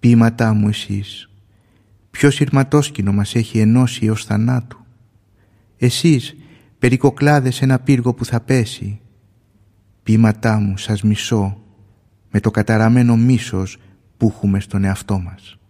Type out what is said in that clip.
Ποίηματά μου εσείς, ποιο σειρματόσκηνο μας έχει ενώσει έως θανάτου. Εσείς, περικοκλάδες ένα πύργο που θα πέσει. Ποίηματά μου, σας μισώ, με το καταραμένο μίσος που έχουμε στον εαυτό μας.